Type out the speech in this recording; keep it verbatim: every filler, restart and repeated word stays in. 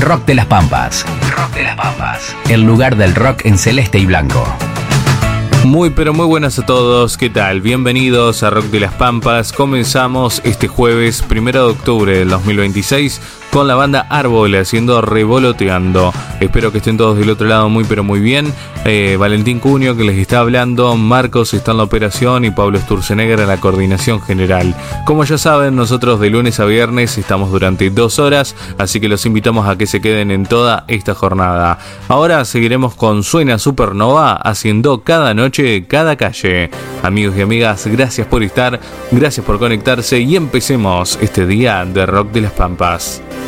Rock de las Pampas. Rock de las Pampas. El lugar del rock en celeste y blanco. Muy pero muy buenas a todos, ¿qué tal? Bienvenidos a Rock de las Pampas. Comenzamos este jueves primero de octubre del dos mil veintiséis con la banda Árbol haciendo Revoloteando. Espero que estén todos del otro lado muy pero muy bien. eh, Valentín Cunio que les está hablando, Marcos está en la operación y Pablo Sturzenegger en la coordinación general. Como ya saben, nosotros de lunes a viernes estamos durante dos horas, así que los invitamos a que se queden en toda esta jornada. Ahora seguiremos con Suena Supernova haciendo cada noche, cada calle. Amigos y amigas, gracias por estar, gracias por conectarse y empecemos este día de Rock de las Pampas.